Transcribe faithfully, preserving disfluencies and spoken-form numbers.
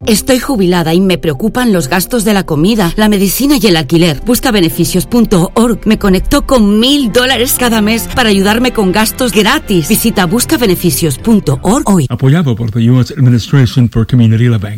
Estoy jubilada y me preocupan los gastos de la comida, la medicina y el alquiler. Busca beneficios punto org me conectó con mil dólares cada mes para ayudarme con gastos gratis. Visita busca beneficios punto org hoy. Apoyado por the U S Administration for Community Living.